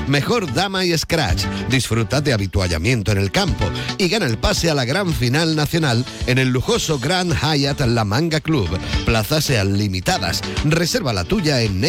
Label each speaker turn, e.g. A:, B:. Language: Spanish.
A: Mejor dama y scratch. Disfruta de habituallamiento en el campo y gana el pase a la gran final nacional en el lujoso Grand Hyatt La Manga Club. Plazas sean limitadas. Reserva la tuya en